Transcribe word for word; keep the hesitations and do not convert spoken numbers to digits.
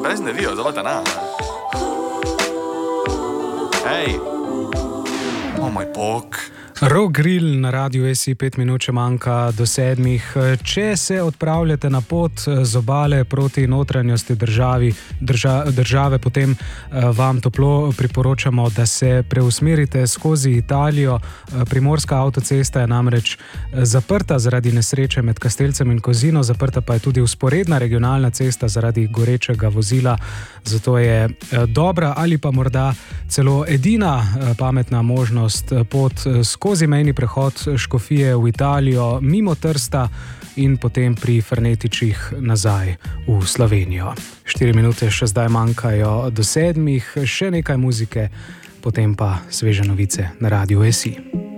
brez ne vijo, zelo ta na. Hej! O moj bog! Rock Grill na Radiu S I, pet minut še manjka do sedmih. Če se odpravljate na pot z obale proti notranjosti državi, drža, države, potem vam toplo priporočamo, da se preusmerite skozi Italijo. Primorska avtocesta je namreč zaprta zaradi nesreče med Kastelcem in Kozino, zaprta pa je tudi vzporedna regionalna cesta zaradi gorečega vozila. Zato je dobra ali pa morda celo edina pametna možnost pot skozi skozi mejni prehod Škofije v Italijo, mimo Trsta in potem pri Fernetičih nazaj v Slovenijo. Štiri minute še zdaj manjkajo do sedmih, še nekaj muzike, potem pa sveže novice na Radiu S I.